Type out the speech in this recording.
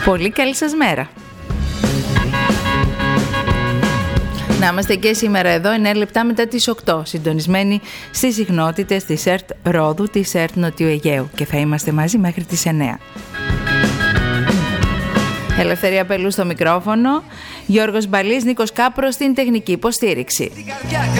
Πολύ καλή σας μέρα. Να είμαστε και σήμερα εδώ 9 λεπτά μετά τις 8, συντονισμένοι στις συχνότητες της ΕΡΤ Ρόδου, της ΕΡΤ Νοτιού Αιγαίου, και θα είμαστε μαζί μέχρι τις 9. Ελευθερία Πελού στο μικρόφωνο, Γιώργος Μπαλής, Νίκος Κάπρος στην τεχνική υποστήριξη.